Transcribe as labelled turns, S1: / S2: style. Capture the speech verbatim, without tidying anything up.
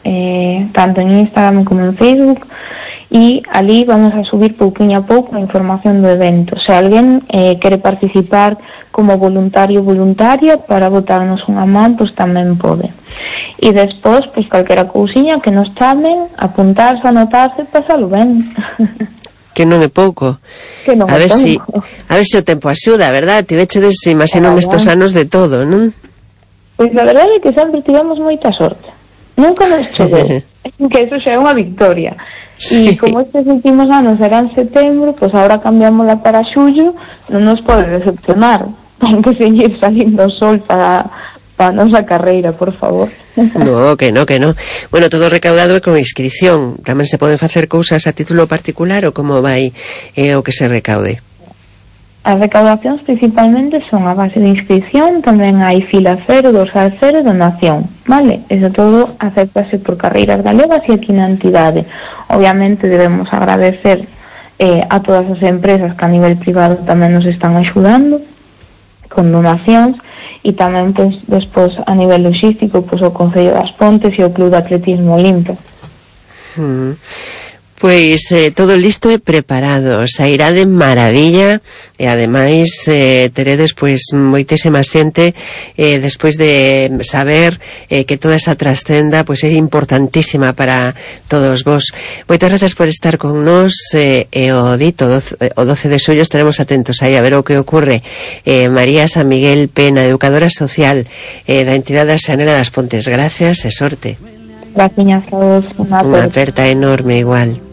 S1: eh, tanto en Instagram como en Facebook, e ali vamos a subir pouquinho a pouco a información do evento. Se alguén eh, quere participar como voluntario ou voluntaria para botarnos unha man, pois tamén pode. E despois, pois calquera cousiña que nos chamen, apuntarse, anotarse, pasalo ben.
S2: Que non é pouco.
S1: Que non
S2: a
S1: é
S2: ver
S1: pouco.
S2: si, a ver se o tempo axuda, verdad? Tivechedes, imagino, estos anos de todo, non?
S1: Pois a verdade é que sempre tivemos moita sorte. Nunca nos choveu. Que eso xa é unha victoria.
S2: Sí.
S1: E como estes últimos anos eran setembro, pois agora cambiámosla para xullo, non nos pode decepcionar. Aunque seguir salindo o sol para, para a nosa carreira, por favor.
S2: No, que no, que no. Bueno, todo recaudado é con inscripción. Tamén se poden facer cousas a título particular ou como vai eh, o que se recaude?
S1: As recaudacións principalmente son a base de inscripción, tamén hai fila cero, dorsal cero e donación, vale? Eso todo acéptase por Carreiras Galegas e aquí na entidade. Obviamente debemos agradecer eh, a todas as empresas que a nivel privado tamén nos están axudando con donacións e tamén pues, despois a nivel logístico pues, o Concello das Pontes e o Club de Atletismo Olimpo.
S2: Mm. Pois eh, todo listo e preparado, sairá de maravilla e ademais eh, teredes pois moitésima xente eh, despois de saber eh, que toda esa trascenda pois é importantísima para todos vos. Moitas grazas por estar con nós eh, e o dito o doce de xullo estaremos atentos aí a ver o que ocorre. eh, María San Miguel Pena, educadora social eh, da entidade da Xanela das Pontes, gracias e sorte.
S1: Gracias a vos.
S2: Unha aperta enorme igual.